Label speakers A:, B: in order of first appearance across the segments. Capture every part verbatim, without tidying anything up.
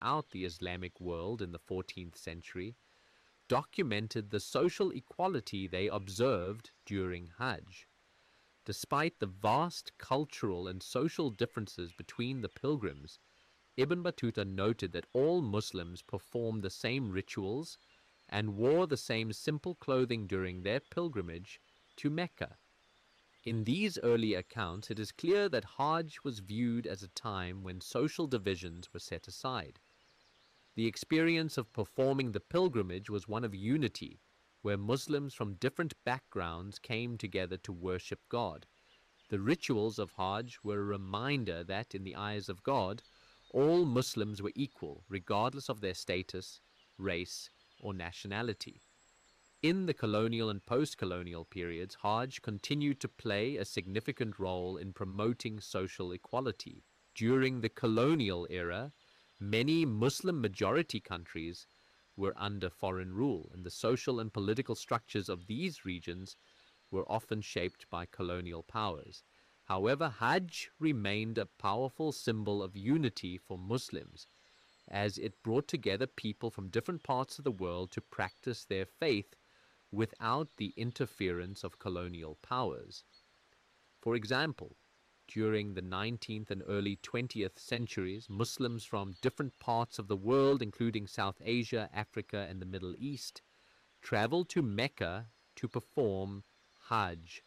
A: throughout the Islamic world in the fourteenth century documented the social equality they observed during Hajj. Despite the vast cultural and social differences between the pilgrims, Ibn Battuta noted that all Muslims performed the same rituals and wore the same simple clothing during their pilgrimage to Mecca. In these early accounts, it is clear that Hajj was viewed as a time when social divisions were set aside. The experience of performing the pilgrimage was one of unity, where Muslims from different backgrounds came together to worship God. The rituals of Hajj were a reminder that, in the eyes of God, all Muslims were equal, regardless of their status, race, or nationality. In the colonial and post-colonial periods, Hajj continued to play a significant role in promoting social equality. During the colonial era, many Muslim-majority countries were under foreign rule, and the social and political structures of these regions were often shaped by colonial powers. However, Hajj remained a powerful symbol of unity for Muslims, as it brought together people from different parts of the world to practice their faith without the interference of colonial powers. For example, during the nineteenth and early twentieth centuries, Muslims from different parts of the world, including South Asia, Africa, and the Middle East, traveled to Mecca to perform Hajj.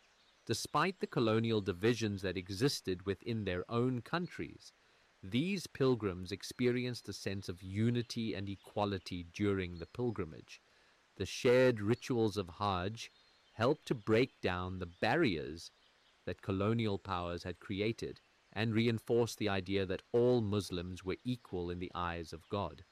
A: Despite the colonial divisions that existed within their own countries, these pilgrims experienced a sense of unity and equality during the pilgrimage. The shared rituals of Hajj helped to break down the barriers that colonial powers had created and reinforce the idea that all Muslims were equal in the eyes of God.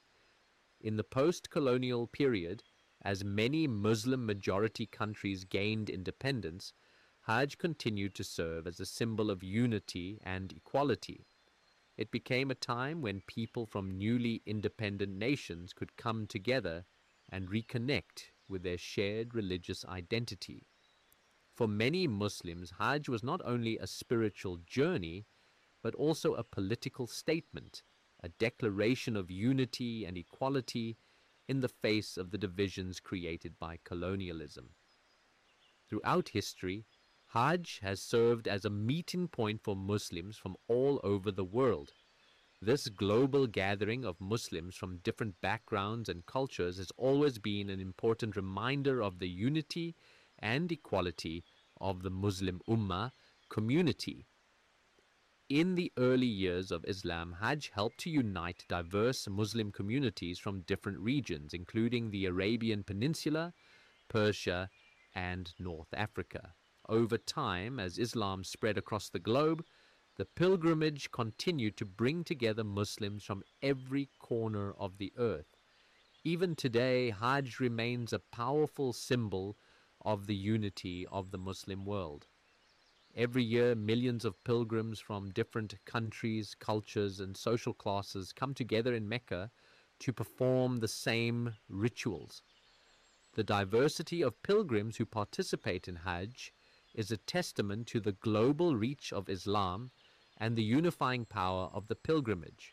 A: In the post-colonial period, as many Muslim-majority countries gained independence, Hajj continued to serve as a symbol of unity and equality. It became a time when people from newly independent nations could come together and reconnect with their shared religious identity. For many Muslims, Hajj was not only a spiritual journey, but also a political statement, a declaration of unity and equality in the face of the divisions created by colonialism. Throughout history, Hajj has served as a meeting point for Muslims from all over the world. This global gathering of Muslims from different backgrounds and cultures has always been an important reminder of the unity and equality of the Muslim Ummah community. In the early years of Islam, Hajj helped to unite diverse Muslim communities from different regions, including the Arabian Peninsula, Persia, and North Africa. Over time, as Islam spread across the globe, the pilgrimage continued to bring together Muslims from every corner of the earth. Even today, Hajj remains a powerful symbol of the unity of the Muslim world. Every year, millions of pilgrims from different countries, cultures, and social classes come together in Mecca to perform the same rituals. The diversity of pilgrims who participate in Hajj is a testament to the global reach of Islam and the unifying power of the pilgrimage.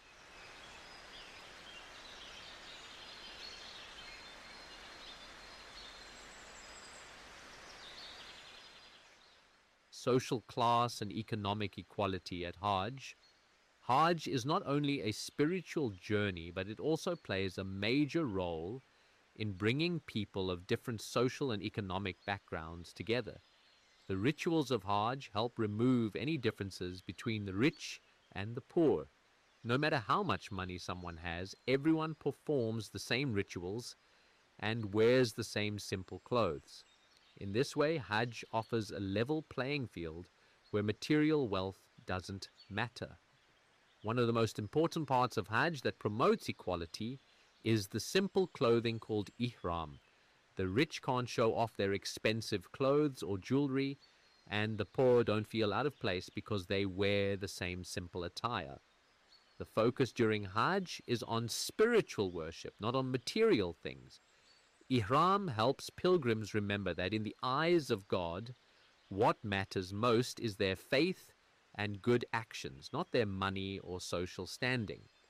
A: Social class and economic equality at Hajj. Hajj is not only a spiritual journey, but it also plays a major role in bringing people of different social and economic backgrounds together. The rituals of Hajj help remove any differences between the rich and the poor. No matter how much money someone has, everyone performs the same rituals and wears the same simple clothes. In this way, Hajj offers a level playing field where material wealth doesn't matter. One of the most important parts of Hajj that promotes equality is the simple clothing called ihram. The rich can't show off their expensive clothes or jewelry, and the poor don't feel out of place because they wear the same simple attire. The focus during Hajj is on spiritual worship, not on material things. Ihram helps pilgrims remember that in the eyes of God, what matters most is their faith and good actions, not their money or social standing.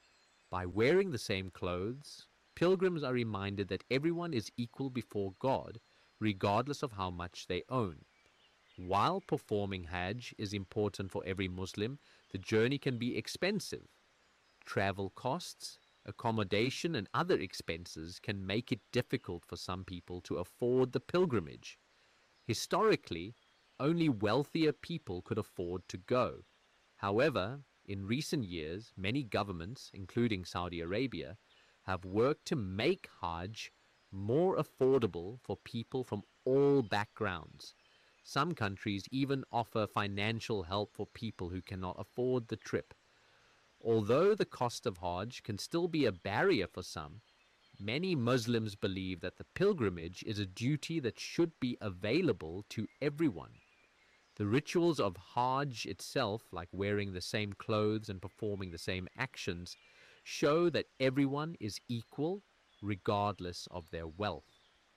A: By wearing the same clothes, pilgrims are reminded that everyone is equal before God, regardless of how much they own. While performing Hajj is important for every Muslim, the journey can be expensive. Travel costs, accommodation, and other expenses can make it difficult for some people to afford the pilgrimage. Historically, only wealthier people could afford to go. However, in recent years, many governments, including Saudi Arabia, have worked to make Hajj more affordable for people from all backgrounds. Some countries even offer financial help for people who cannot afford the trip. Although the cost of Hajj can still be a barrier for some, many Muslims believe that the pilgrimage is a duty that should be available to everyone. The rituals of Hajj itself, like wearing the same clothes and performing the same actions, show that everyone is equal regardless of their wealth.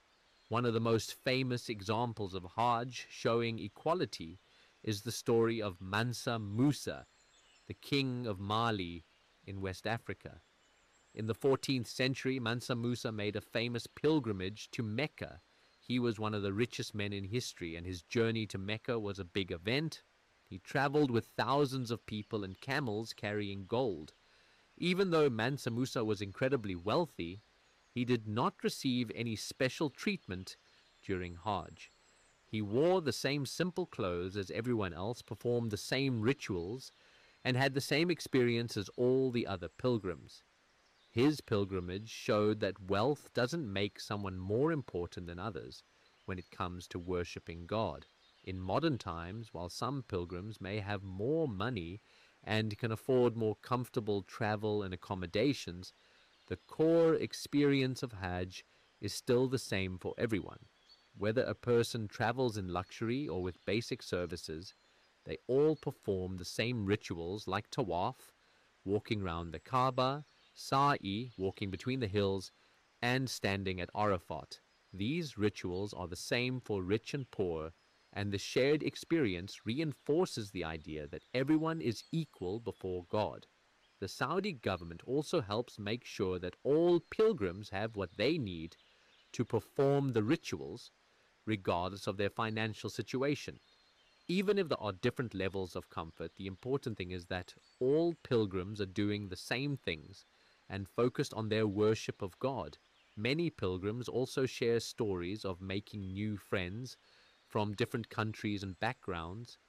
A: One of the most famous examples of Hajj showing equality is the story of Mansa Musa, the king of Mali in West Africa. In the fourteenth century, Mansa Musa made a famous pilgrimage to Mecca. He was one of the richest men in history, and his journey to Mecca was a big event. He traveled with thousands of people and camels carrying gold. Even though Mansa Musa was incredibly wealthy, he did not receive any special treatment during Hajj. He wore the same simple clothes as everyone else, performed the same rituals, and had the same experience as all the other pilgrims. His pilgrimage showed that wealth doesn't make someone more important than others when it comes to worshiping God. In modern times, while some pilgrims may have more money and can afford more comfortable travel and accommodations, the core experience of Hajj is still the same for everyone. Whether a person travels in luxury or with basic services, they all perform the same rituals like tawaf, walking round the Kaaba, sa'i, walking between the hills, and standing at Arafat. These rituals are the same for rich and poor, and the shared experience reinforces the idea that everyone is equal before God. The Saudi government also helps make sure that all pilgrims have what they need to perform the rituals, regardless of their financial situation. Even if there are different levels of comfort, the important thing is that all pilgrims are doing the same things and focused on their worship of God. Many pilgrims also share stories of making new friends from different countries and backgrounds.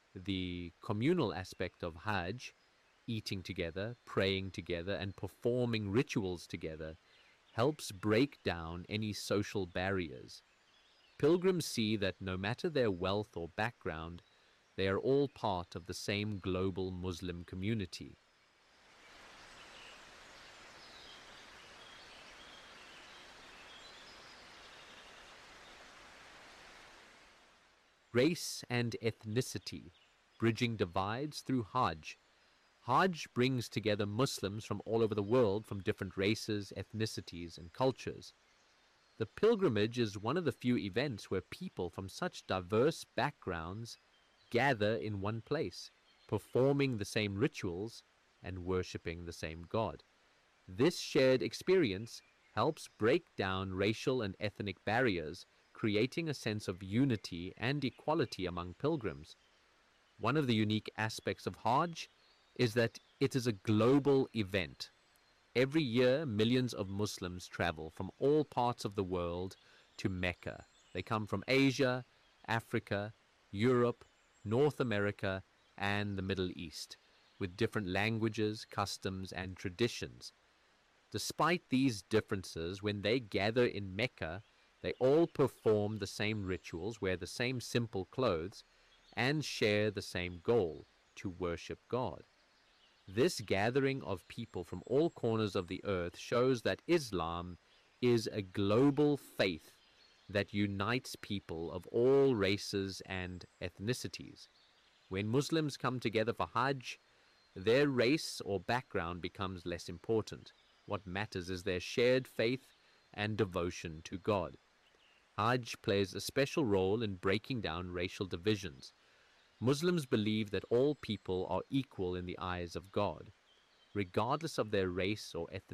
A: The communal aspect of Hajj, eating together, praying together, and performing rituals together, helps break down any social barriers. Pilgrims see that no matter their wealth or background, they are all part of the same global Muslim community. Race and ethnicity, bridging divides through Hajj. Hajj brings together Muslims from all over the world from different races, ethnicities, and cultures. The pilgrimage is one of the few events where people from such diverse backgrounds gather in one place, performing the same rituals and worshiping the same God. This shared experience helps break down racial and ethnic barriers, creating a sense of unity and equality among pilgrims. One of the unique aspects of Hajj is that it is a global event. Every year, millions of Muslims travel from all parts of the world to Mecca. They come from Asia, Africa, Europe, North America, and the Middle East, with different languages, customs, and traditions. Despite these differences, when they gather in Mecca, they all perform the same rituals, wear the same simple clothes, and share the same goal, to worship God. This gathering of people from all corners of the earth shows that Islam is a global faith that unites people of all races and ethnicities. When Muslims come together for Hajj, their race or background becomes less important. What matters is their shared faith and devotion to God. Hajj plays a special role in breaking down racial divisions. Muslims believe that all people are equal in the eyes of God. regardless of their race or ethnicity.